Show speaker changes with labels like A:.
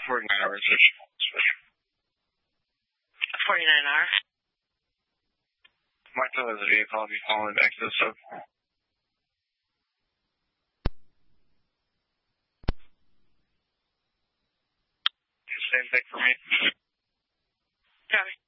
A: 49 hours.
B: 49 hours.
A: Might tell there's a vehicle. I'll be following back to the sub. Same thing for me.
B: Copy.